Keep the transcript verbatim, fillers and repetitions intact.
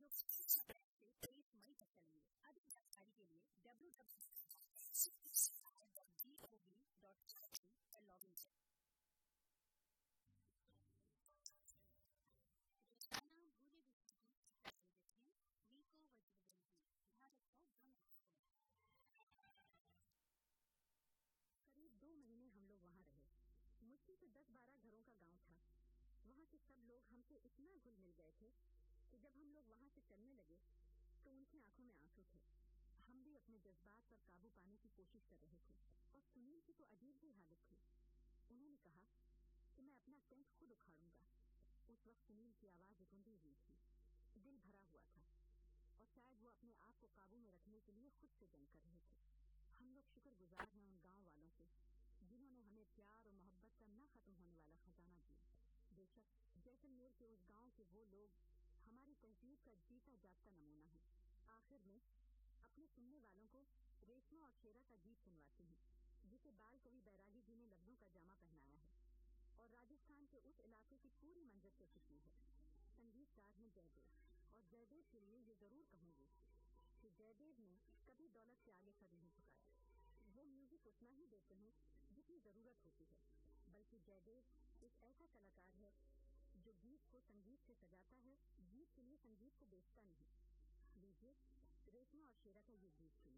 जो तेईस मई तक चलेंगे। अधिक जानकारी के लिए W W W dot D O B dot I N पर लॉग इन करें। भूले वीको वज्रवंशी भारत का करीब दो महीने हम लोग वहाँ रहे। मुश्किल से दस बारह घरों का गांव था। वहाँ के सब लोग हमसे इतना घुल मिल गए थे कि जब हम लोग वहाँ से चलने लगे तो उनकी आंखों में आंसू थे। हम भी अपने जज्बात पर काबू पाने की कोशिश कर रहे थे। और सुनील की तो अजीब ही हालत थी। उन्होंने कहा कि मैं अपना टेंट खुद उखाड़ूंगा। उस वक्त सुनील की आवाज गुंदी हुई थी, दिल भरा हुआ था और शायद वो अपने आप को काबू में रखने के लिए खुद से जंग कर रहे थे। हम लोग शुक्रगुजार हैं उन गांव वालों से जिन्होंने हमें प्यार और मोहब्बत का न खत्म होने वाला खजाना दिया। बेशक जैसलमेर के उस गांव के वो लोग हमारी तहजीब का जीता जागता नमूना है। आखिर में अपने सुनने वालों को रेशमा और शेरा का गीत सुनवाती हूँ, जिसे बाल कवि बैरागी जी ने लफ्जों का जामा पहनाया है और राजस्थान के उस इलाके की पूरी मंजर से खुशी है। संगीतकार हैं जयदेव और जयदेव के लिए ये जरूर कहूंगी कि जयदेव ने कभी दौलत के आगे सर नहीं झुकाया। वो म्यूजिक उतना ही देते हैं जितनी जरूरत होती है, बल्कि जयदेव एक ऐसा कलाकार है जो गीत को संगीत से सजाता है, गीत के लिए संगीत को बेचता नहीं। लीजिए रेशमा और शेरा का ये गीत सुनिए।